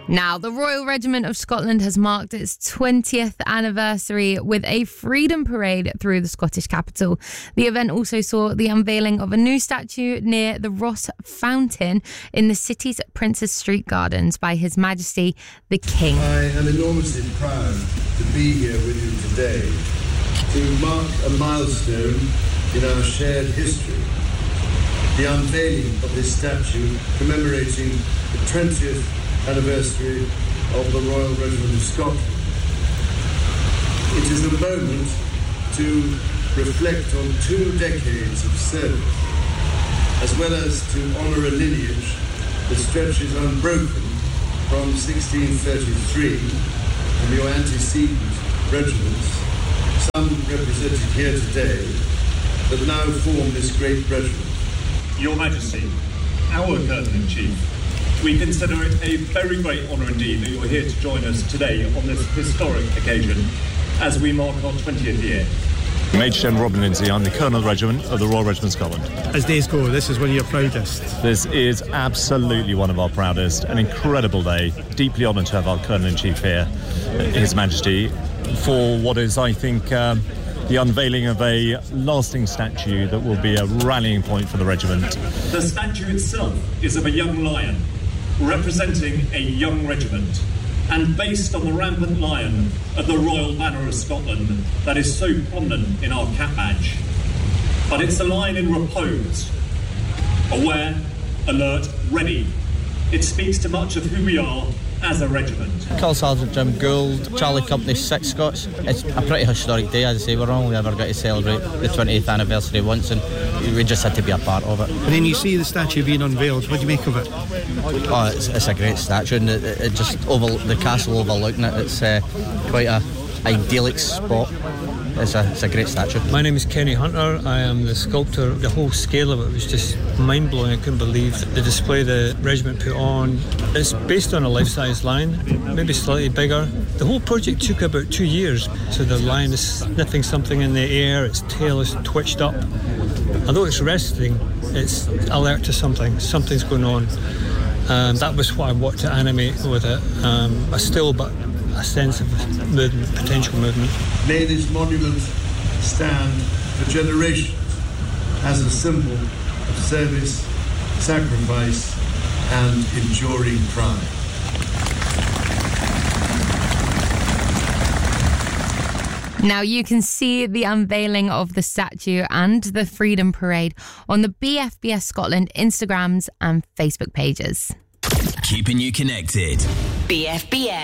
Now, the Royal Regiment of Scotland has marked its 20th anniversary with a freedom parade through the Scottish capital. The event also saw the unveiling of a new statue near the Ross Fountain in the city's Princes Street Gardens by His Majesty the King. I am enormously proud to be here with you today to mark a milestone in our shared history, the unveiling of this statue commemorating the 20th anniversary of the Royal Regiment of Scotland. It is a moment to reflect on 2 decades of service, as well as to honour a lineage that stretches unbroken from 1633 from your antecedent regiments, some represented here today, that now form this great regiment. Your Majesty, our Colonel-in-Chief, we consider it a very great honour indeed that you're here to join us today on this historic occasion as we mark our 20th year. Major General Robin Lindsay, I'm the Colonel Regiment of the Royal Regiment of Scotland. As days go, this is one of your proudest. This is absolutely one of our proudest. An incredible day. Deeply honoured to have our Colonel-in-Chief here, His Majesty, for what is, I think, the unveiling of a lasting statue that will be a rallying point for the regiment. The statue itself is of a young lion, representing a young regiment, and based on the rampant lion of the Royal Banner of Scotland that is so prominent in our cap badge. But it's a lion in repose, aware, alert, ready. It speaks to much of who we are as a regiment. Colour Sergeant Jim Gould, Charlie Company 6 Scots. It's a pretty historic day, as I say. We're only ever going to celebrate the 20th anniversary once, and we just had to be a part of it. And then you see the statue being unveiled. What do you make of it? Oh, it's a great statue, and it just the castle overlooking it. It's quite a idyllic spot. It's a great statue. My name is Kenny Hunter. I am the sculptor. The whole scale of it was just mind-blowing. I couldn't believe the display the regiment put on. It's based on a life-size lion, maybe slightly bigger. The whole project took about 2 years. So the lion is sniffing something in the air, its tail is twitched up. Although it's resting, it's alert to something. Something's going on. That was what I wanted to animate with it. A still but a sense of movement, potential movement. May this monument stand for generations as a symbol of service, sacrifice, and enduring pride. Now you can see the unveiling of the statue and the Freedom Parade on the BFBS Scotland Instagrams and Facebook pages. Keeping you connected. BFBS.